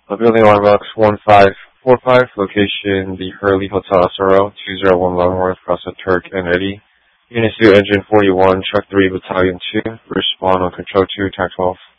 Building Alarm 1545, location the Hurley Hotel SRO, 201 Leavenworth, Crossed Turk and Eddy. Unit 2, Engine 41, Truck 3, Battalion 2, respond on Control 2, TAC 12.